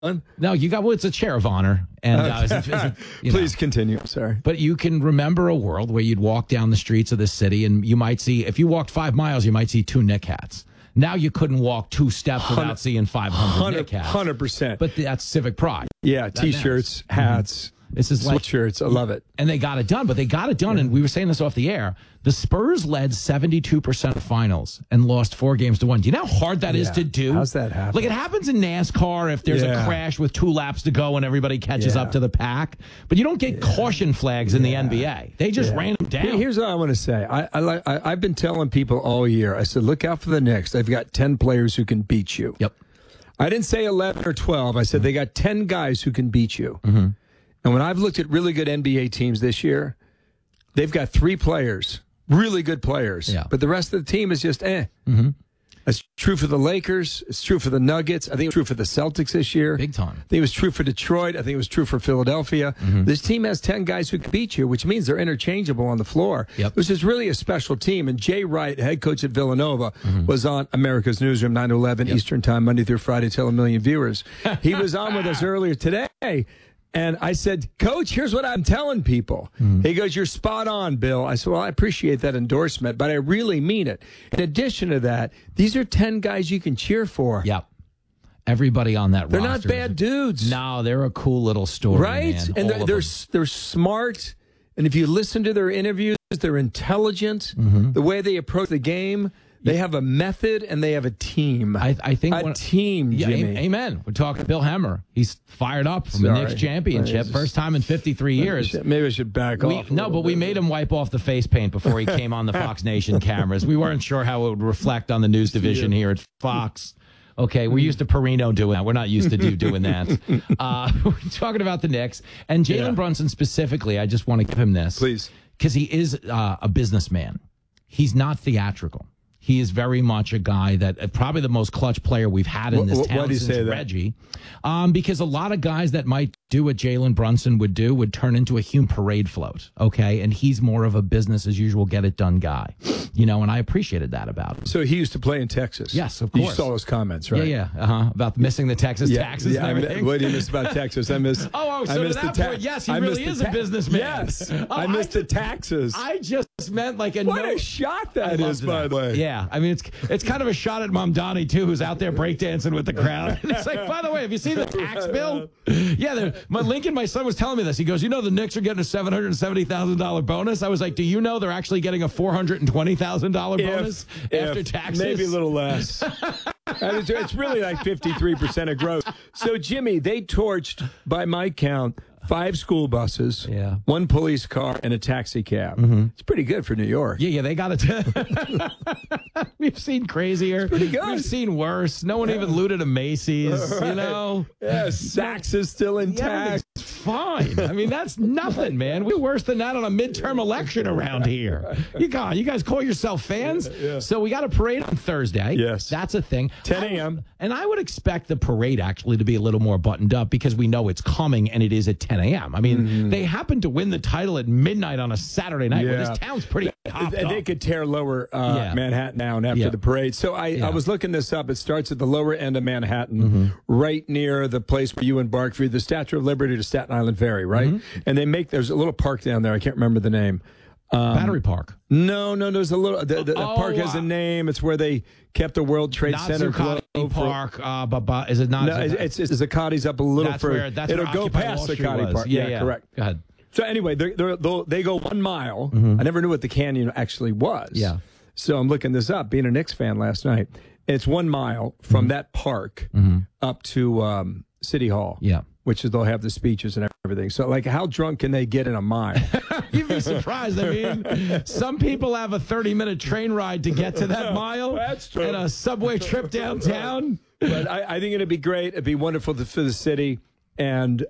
No, you got, well, it's a chair of honor. And Please continue. Sorry. But you can remember a world where you'd walk down the streets of the city and you might see, if you walked 5 miles, you might see 2 Knick hats. Now you couldn't walk 2 steps without seeing 500 Knick hats. 100%. But that's civic pride. Yeah, T-shirts, hats, This is like sweatshirts. I love it. And they got it done, but they got it done. And we were saying this off the air. The Spurs led 72% of finals and lost 4 games to 1. Do you know how hard that is to do? How's that happen? Like, it happens in NASCAR if there's a crash with 2 laps to go and everybody catches up to the pack. But you don't get caution flags in the NBA. They just ran them down. Here's what I want to say. I've been telling people all year, I said, look out for the Knicks. They've got 10 players who can beat you. Yep. I didn't say 11 or 12. I said they got 10 guys who can beat you. Mm-hmm. And when I've looked at really good NBA teams this year, they've got 3 players, really good players. Yeah. But the rest of the team is just Mm-hmm. That's true for the Lakers. It's true for the Nuggets. I think it's true for the Celtics this year. Big time. I think it was true for Detroit. I think it was true for Philadelphia. Mm-hmm. This team has 10 guys who can beat you, which means they're interchangeable on the floor, which is really a special team. And Jay Wright, head coach at Villanova, was on America's Newsroom, 9 to 11 Eastern Time, Monday through Friday, tell a million viewers. He was on with us earlier today. And I said, Coach, here's what I'm telling people. He goes, you're spot on, Bill. I said, well, I appreciate that endorsement, but I really mean it. In addition to that, these are 10 guys you can cheer for. Yep. Everybody on that roster. They're not bad dudes. No, they're a cool little story, right? Man. And they're smart. And if you listen to their interviews, they're intelligent. The way they approach the game. They have a method and they have a team. I think a team, Jimmy. Yeah, amen. We're talking Bill Hemmer. He's fired up from the Knicks championship. First time in 53 years. Maybe I should back off. No, but we made him wipe off the face paint before he came on the Fox Nation cameras. We weren't sure how it would reflect on the news division here at Fox. Okay, we're used to Perino doing that. We're not used to doing that. We're talking about the Knicks. And Jalen Brunson specifically, I just want to give him this. Please. Because he is a businessman. He's not theatrical. He is very much a guy that probably the most clutch player we've had in this town since Reggie. Because a lot of guys that might do what Jalen Brunson would do would turn into a human parade float. Okay. And he's more of a business as usual, get it done guy, and I appreciated that about him. So he used to play in Texas. Yes, of course. You saw those comments, right? Yeah. About missing the Texas taxes. Yeah, what do you miss about Texas? I miss. So to that point, yes, he really is a businessman. Yes. I missed the taxes. I just meant like what a shot that is, by the way. Yeah. I mean, it's kind of a shot at Mamdani, too, who's out there breakdancing with the crowd. And it's like, by the way, have you seen the tax bill? Yeah, Lincoln, my son, was telling me this. He goes, the Knicks are getting a $770,000 bonus? I was like, do you know they're actually getting a $420,000 bonus after taxes? Maybe a little less. It's really like 53% of growth. So, Jimmy, they torched, by my count, 5 school buses, 1 police car, and a taxi cab. It's pretty good for New York. Yeah, they got it. We've seen crazier. It's pretty good. We've seen worse. No one even looted a Macy's, right. Yeah, Saks is still intact. It's fine. I mean, that's nothing, man. We're worse than that on a midterm election around here. You guys call yourself fans? Yeah. So we got a parade on Thursday. Yes. That's a thing. 10 a.m. And I would expect the parade actually to be a little more buttoned up because we know it's coming and it is at 10 a.m. I mean, they happen to win the title at midnight on a Saturday night where this town's pretty hopped up. They could tear lower Manhattan down after the parade. So I was looking this up. It starts at the lower end of Manhattan, right near the place where you embark for the Statue of Liberty to Staten Island Ferry, right? And there's a little park down there. I can't remember the name. Battery Park. No. There's a little. The park has a name. It's where they kept the World Trade Center Park. Is it not? No, it's Zuccotti's up a little further. It'll go past Zuccotti Park. Yeah, correct. Go ahead. So anyway, they go 1 mile. I never knew what the canyon actually was. Yeah. So I'm looking this up. Being a Knicks fan last night, it's 1 mile from that park up to City Hall. Yeah. Which is they'll have the speeches and everything. So, like, how drunk can they get in a mile? You'd be surprised. I mean, some people have a 30-minute train ride to get to that mile. That's true. And a subway trip downtown. But I think it'd be great. It'd be wonderful for the city. And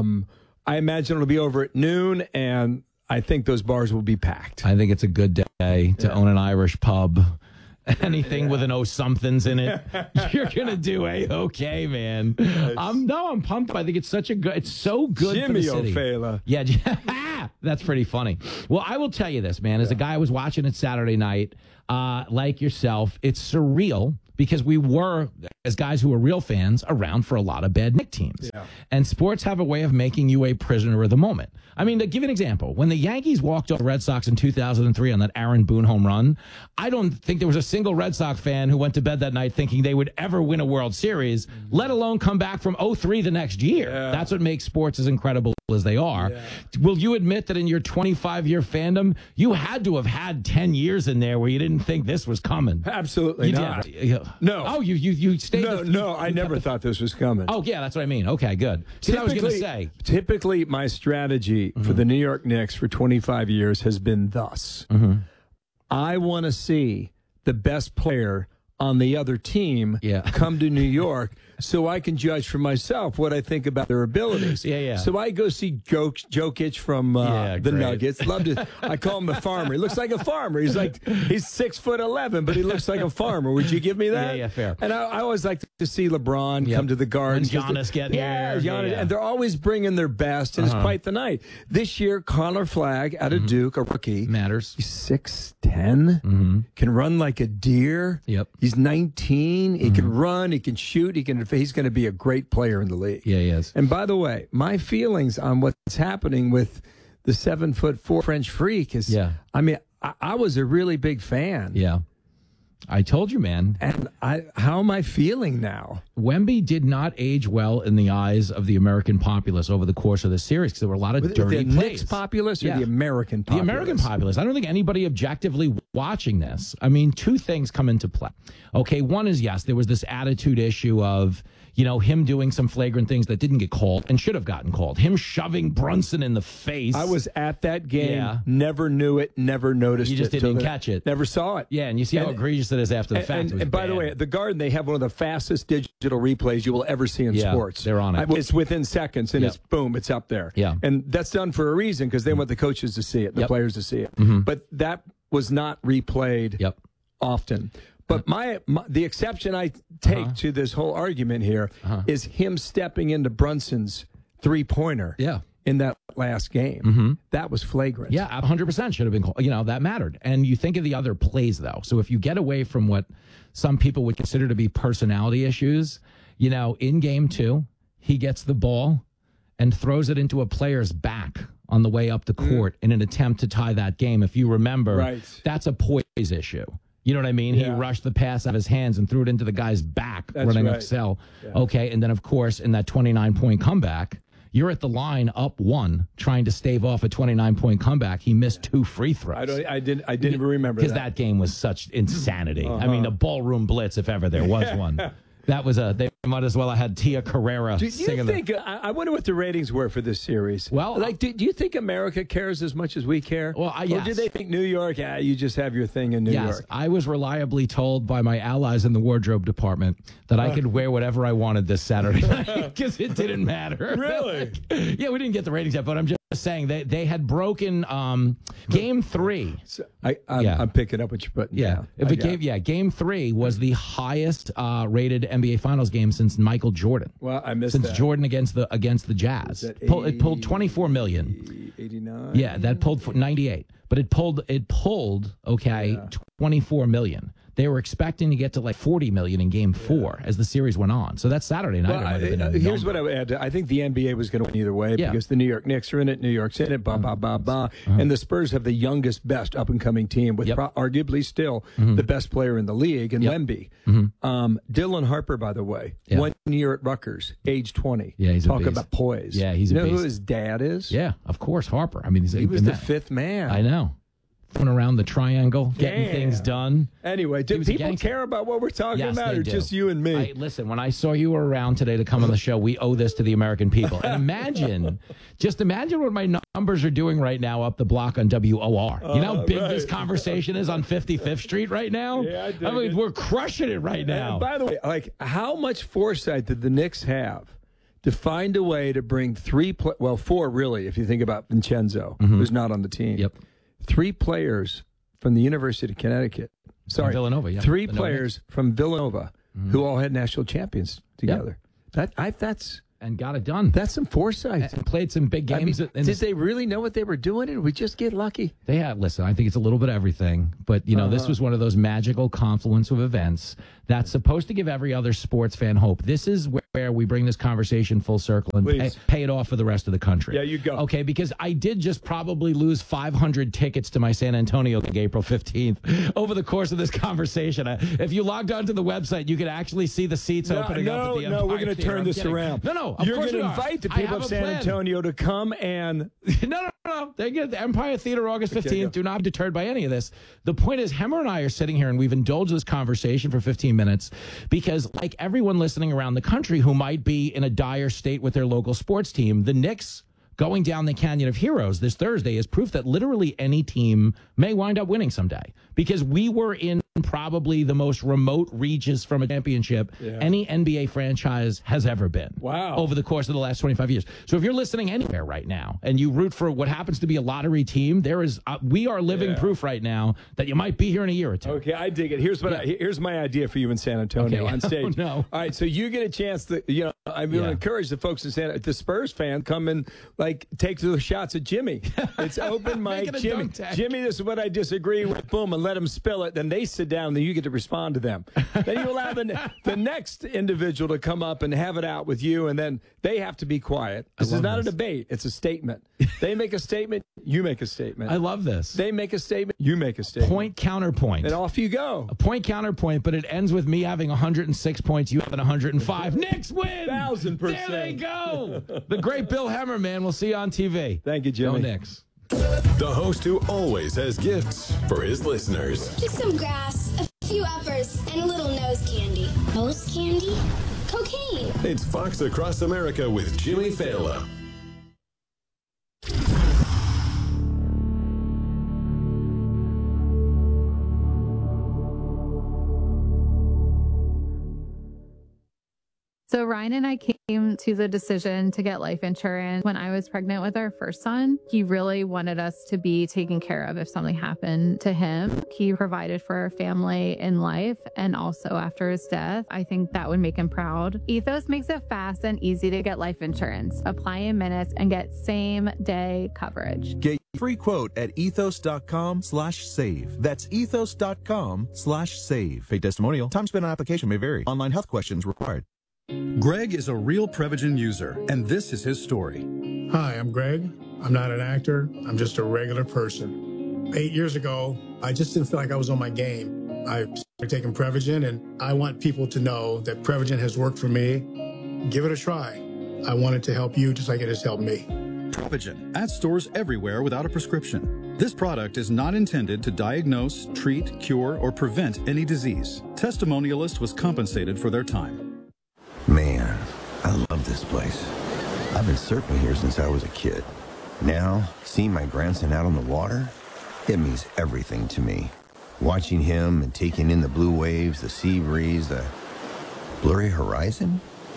I imagine it'll be over at noon, and I think those bars will be packed. I think it's a good day to own an Irish pub. Anything with an O-somethings in it, you're going to do A-okay, man. I'm pumped. I think it's it's so good Jimmy for the city. O'Fala. Yeah, that's pretty funny. Well, I will tell you this, man. As a guy I was watching it Saturday night, like yourself, it's surreal because we were, as guys who were real fans, around for a lot of bad Knicks teams. Yeah. And sports have a way of making you a prisoner of the moment. I mean, to give you an example, when the Yankees walked off the Red Sox in 2003 on that Aaron Boone home run, I don't think there was a single Red Sox fan who went to bed that night thinking they would ever win a World Series, let alone come back from 0-3 the next year. Yeah. That's what makes sports as incredible as they are. Yeah. Will you admit that in your 25-year fandom, you had to have had 10 years in there where you didn't think this was coming? Absolutely not. No. Oh, you stayed. No, I never thought this was coming. Oh, yeah, that's what I mean. Okay, good. See, I was going to say. Typically, my strategy for the New York Knicks for 25 years has been thus. I want to see the best player on the other team come to New York so I can judge for myself what I think about their abilities. So I go see Jokic from the Nuggets. Love to. I call him a farmer. He looks like a farmer. He's 6'11", but he looks like a farmer. Would you give me that? Yeah, fair. And I always like to see LeBron come to the Garden. Giannis getting there. Giannis, and they're always bringing their best, and it's quite the night. This year, Connor Flagg out of Duke, a rookie, matters. He's 6'10", can run like a deer. Yep. He's 19. He can run. He can shoot. He's going to be a great player in the league. Yeah, he is. And by the way, my feelings on what's happening with the 7'4" French freak is. I mean, I was a really big fan. Yeah. I told you, man. And how am I feeling now? Wemby did not age well in the eyes of the American populace over the course of this series because there were a lot of dirty plays. The Knicks populace or the American populace? The American populace. I don't think anybody objectively watching this. I mean, two things come into play. Okay, one is, yes, there was this attitude issue of, him doing some flagrant things that didn't get called and should have gotten called. Him shoving Brunson in the face. I was at that game, never knew it, never noticed it. You just didn't catch it. Never saw it. Yeah, and you see how egregious it is after the fact. And by the way, at the Garden, they have one of the fastest digital replays you will ever see in sports. They're on it. It's within seconds, and it's boom, it's up there. Yeah. And that's done for a reason because they want the coaches to see it, the players to see it. But that was not replayed often. But the exception I take to this whole argument here is him stepping into Brunson's three-pointer in that last game. That was flagrant. Yeah, 100% should have been called. That mattered. And you think of the other plays, though. So if you get away from what some people would consider to be personality issues, in game 2, he gets the ball and throws it into a player's back on the way up the court in an attempt to tie that game. If you remember, that's a poise issue. You know what I mean? He rushed the pass out of his hands and threw it into the guy's back running up cell. Okay, and then, of course, in that 29-point comeback, you're at the line up 1 trying to stave off a 29-point comeback. He missed 2 free throws. I didn't even remember that. Because that game was such insanity. I mean, a ballroom blitz, if ever there was one. That was they might as well have had Tia Carrera singing. Do you think? I wonder what the ratings were for this series. Well, do you think America cares as much as we care? Well, yes. Or do they think New York? You just have your thing in New York. I was reliably told by my allies in the wardrobe department that I could wear whatever I wanted this Saturday night because it didn't matter. Really? Yeah, we didn't get the ratings yet, but I'm just saying they had broken game 3. So I'm picking up what you're putting down. Game 3 was the highest rated NBA Finals game since Michael Jordan. Well, I missed since that. Jordan against the Jazz. It pulled 24 million. 89. Yeah, that pulled 98, but it pulled 24 million. They were expecting to get to like 40 million in game 4 as the series went on. So that's Saturday night. Here's what I would add. I think the NBA was going to win either way because the New York Knicks are in it, New York's in it, and the Spurs have the youngest, best up-and-coming team with arguably still the best player in the league in Wemby. Dylan Harper, by the way, 1 year at Rutgers, age 20. Yeah, he's Talk about poise. Yeah, he's a beast. You know who his dad is? Yeah, of course, Harper. I mean, he was the 5th man. I know. Going around the triangle, getting things done. Anyway, do people care about what we're talking about, or just you and me? Listen, when I saw you were around today to come on the show, we owe this to the American people. And imagine what my numbers are doing right now up the block on WOR. You know how big this conversation is on 55th Street right now? Yeah, I mean, we're crushing it right now. And by the way, how much foresight did the Knicks have to find a way to bring 4 really, if you think about Vincenzo, who's not on the team. Yep. 3 players from the University of Connecticut. Sorry, Villanova. Yeah. 3 players from Villanova who all had national champions together. Yep. and got it done. That's some foresight. And played some big games. Did they really know what they were doing, or did we just get lucky? They had. Listen, I think it's a little bit of everything, but this was one of those magical confluence of events that's supposed to give every other sports fan hope. This is where we bring this conversation full circle and pay it off for the rest of the country. Yeah, you go. Okay, because I did just probably lose 500 tickets to my San Antonio gig April 15th over the course of this conversation. If you logged onto the website, you could actually see the seats opening up at the Empire we're going to turn this around. No, you're going to invite the people of San Antonio to come and... No. They get the Empire Theater August 15th. Do not be deterred by any of this. The point is, Hemmer and I are sitting here, and we've indulged this conversation for 15 minutes because, like everyone listening around the country who might be in a dire state with their local sports team, the Knicks going down the Canyon of Heroes this Thursday is proof that literally any team may wind up winning someday, because we were in probably the most remote reaches from a championship any NBA franchise has ever been. Wow. Over the course of the last 25 years. So if you're listening anywhere right now and you root for what happens to be a lottery team, we are living proof right now that you might be here in a year or two. Okay, I dig it. Here's my idea for you in San Antonio on stage. No. All right, so you get a chance to, I will encourage the folks in the Spurs fan, come and take the shots at Jimmy. It's open mic. Jimmy, this is what I disagree with. Boom, and let him spill it. Then they sit down, then you get to respond to them. Then you allow the next individual to come up and have it out with you, and then they have to be quiet. This is not a debate. It's a statement. They make a statement, you make a statement. I love this. They make a statement, you make a statement. Point, counterpoint. And off you go. A point, counterpoint, but it ends with me having 106 points, you having 105. Knicks win! 1,000%. There they go! The great Bill Hemmer, man. We'll see you on TV. Thank you, Jimmy. Go Knicks. The host who always has gifts for his listeners. Just some grass, a few uppers, and a little nose candy. Nose candy? Cocaine. It's Fox Across America with Jimmy Fallon. So Ryan and I came to the decision to get life insurance when I was pregnant with our first son. He really wanted us to be taken care of if something happened to him. He provided for our family in life and also after his death. I think that would make him proud. Ethos makes it fast and easy to get life insurance. Apply in minutes and get same-day coverage. Get your free quote at ethos.com/save. That's ethos.com/save. Paid testimonial. Time spent on application may vary. Online health questions required. Greg is a real Prevagen user, and this is his story. Hi, I'm Greg. I'm not an actor. I'm just a regular person. 8 years ago, I just didn't feel like I was on my game. I started taking Prevagen, and I want people to know that Prevagen has worked for me. Give it a try. I want it to help you just like it has helped me. Prevagen, at stores everywhere without a prescription. This product is not intended to diagnose, treat, cure, or prevent any disease. Testimonialist was compensated for their time. Man, I love this place. I've been surfing here since I was a kid. Now, seeing my grandson out on the water, it means everything to me. Watching him and taking in the blue waves, the sea breeze, the blurry horizon.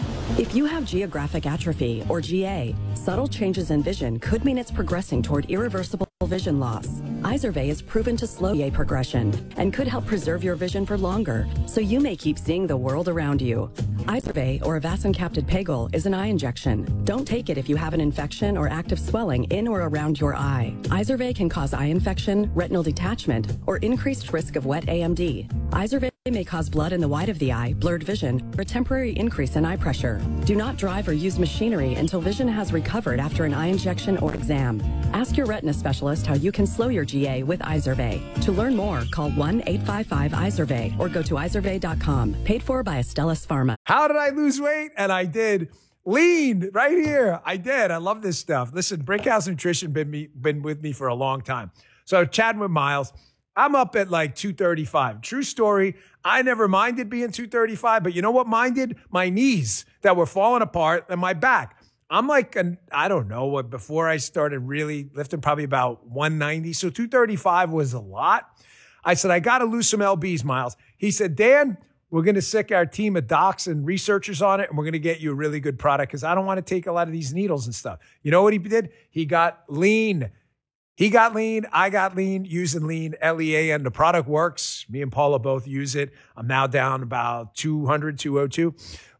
If you have geographic atrophy, or GA, subtle changes in vision could mean it's progressing toward irreversible vision loss. Izervay is proven to slow GA progression and could help preserve your vision for longer, so you may keep seeing the world around you. Izervay, or avacincaptad pegol, is an eye injection. Don't take it if you have an infection or active swelling in or around your eye. Izervay can cause eye infection, retinal detachment, or increased risk of wet AMD. Izervay may cause blood in the white of the eye, blurred vision, or a temporary increase in eye pressure. Do not drive or use machinery until vision has recovered after an eye injection or exam. Ask your retina specialist how you can slow your GA with Izervay. To learn more, call 1-855-IZERVAY or go to izervay.com. Paid for by Astellas Pharma. How did I lose weight? And I did. Lean right here. I did. I love this stuff. Listen, Brinkhouse Nutrition been with me for a long time. So chatting with Miles, I'm up at like 235. True story. I never minded being 235, but you know what minded? My knees that were falling apart and my back. I'm like, I don't know, before I started really lifting, probably about 190. So 235 was a lot. I said, I got to lose some LBs, Miles. He said, Dan, we're going to sick our team of docs and researchers on it, and we're going to get you a really good product because I don't want to take a lot of these needles and stuff. You know what he did? He got lean. He got lean. I got lean using lean, L-E-A-N. The product works. Me and Paula both use it. I'm now down about 200, 202.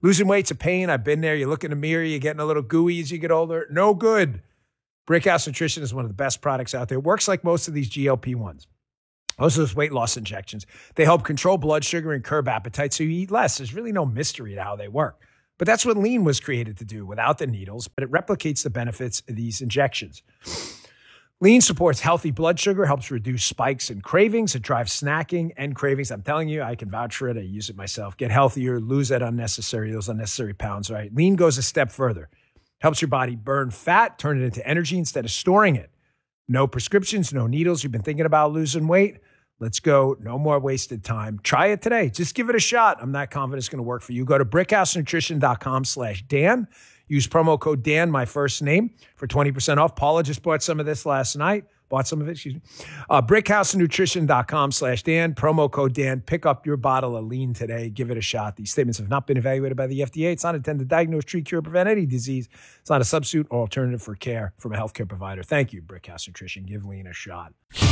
Losing weight's a pain. I've been there. You look in the mirror, you're getting a little gooey as you get older. No good. Brickhouse Nutrition is one of the best products out there. It works like most of these GLP-1s. Most of those weight loss injections. They help control blood sugar and curb appetite so you eat less. There's really no mystery to how they work. But that's what Lean was created to do without the needles, but it replicates the benefits of these injections. Lean supports healthy blood sugar, helps reduce spikes and cravings. It drives snacking and cravings. I'm telling you, I can vouch for it. I use it myself. Get healthier, lose those unnecessary pounds, right? Lean goes a step further. Helps your body burn fat, turn it into energy instead of storing it. No prescriptions, no needles. You've been thinking about losing weight? Let's go. No more wasted time. Try it today. Just give it a shot. I'm not confident it's going to work for you. Go to brickhousenutrition.com/Dan. Use promo code Dan, my first name, for 20% off. Paula just bought some of this last night. Brickhousenutrition.com/Dan. Promo code Dan. Pick up your bottle of Lean today. Give it a shot. These statements have not been evaluated by the FDA. It's not intended to diagnose, treat, cure, or prevent any disease. It's not a substitute or alternative for care from a healthcare provider. Thank you, Brickhouse Nutrition. Give Lean a shot.